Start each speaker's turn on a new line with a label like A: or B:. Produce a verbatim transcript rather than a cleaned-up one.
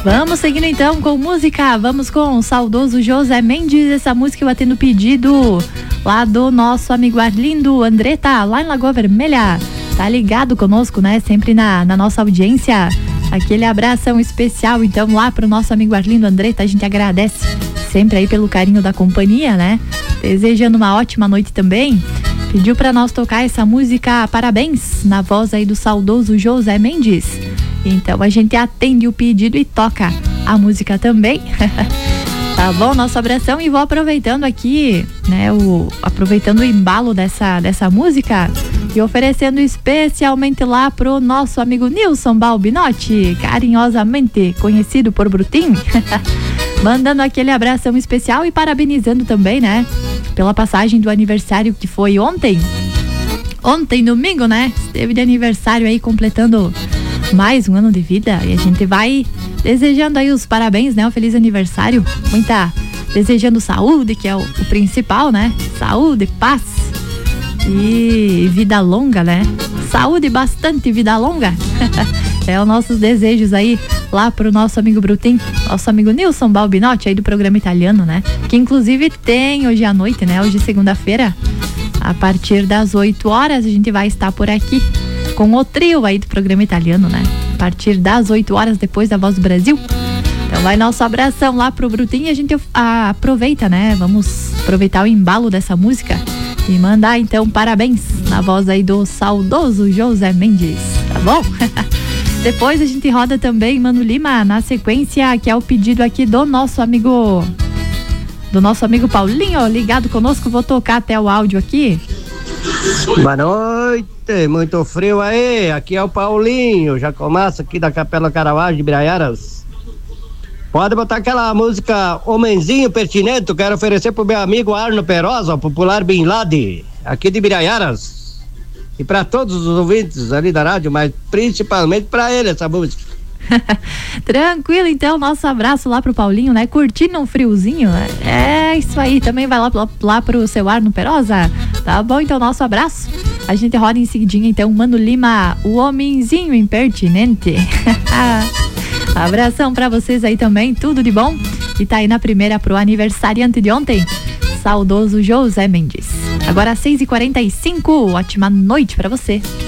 A: Vamos seguindo então com música, vamos com o saudoso José Mendes, essa música batendo pedido lá do nosso amigo Arlindo Andretta, lá em Lagoa Vermelha, tá ligado conosco, né, sempre na, na nossa audiência, aquele abração especial então lá pro nosso amigo Arlindo Andretta, a gente agradece sempre aí pelo carinho da companhia, né, desejando uma ótima noite também, pediu pra nós tocar essa música Parabéns, na voz aí do saudoso José Mendes. Então a gente atende o pedido e toca a música também. Tá bom? Nosso abração, e vou aproveitando aqui, né, o, aproveitando o embalo dessa, dessa música e oferecendo especialmente lá pro nosso amigo Nilson Balbinotti, carinhosamente conhecido por Brutinho. Mandando aquele abração especial e parabenizando também, né, pela passagem do aniversário que foi ontem. Ontem, domingo, né? Esteve de aniversário aí, completando mais um ano de vida, e a gente vai desejando aí os parabéns, né? Um feliz aniversário, muita, desejando saúde, que é o, o principal, né? Saúde, paz e vida longa, né? Saúde, bastante vida longa. É os nossos desejos aí lá pro nosso amigo Brutinho, nosso amigo Nilson Balbinotti aí do programa italiano, né? Que inclusive tem hoje à noite, né? Hoje segunda-feira, a partir das oito horas, a gente vai estar por aqui com o trio aí do programa italiano, né? A partir das oito horas, depois da Voz do Brasil. Então vai nosso abração lá pro Brutinho e a gente a, aproveita, né? Vamos aproveitar o embalo dessa música e mandar então parabéns na voz aí do saudoso José Mendes, tá bom? Depois a gente roda também Mano Lima na sequência, que é o pedido aqui do nosso amigo do nosso amigo Paulinho, ligado conosco. Vou tocar até o áudio aqui.
B: Boa noite, muito frio aí, aqui é o Paulinho, Jacomaça aqui da Capela Caravaggio de Biraiaras. Pode botar aquela música Homenzinho Pertinente, quero oferecer pro meu amigo Arno Perosa, o popular Bin Laden, aqui de Biraiaras. E para todos os ouvintes ali da rádio, mas principalmente para ele essa música.
A: Tranquilo, então, nosso abraço lá pro Paulinho, né? Curtindo um friozinho, né? É isso aí, também vai lá, lá, lá pro seu Arno Perosa. Tá bom, então, nosso abraço. A gente roda em seguidinha, então, Mano Lima, o homenzinho impertinente. Abração pra vocês aí também, tudo de bom. E tá aí na primeira pro aniversariante de ontem, saudoso José Mendes. Agora seis e quarenta e cinco, ótima noite pra você.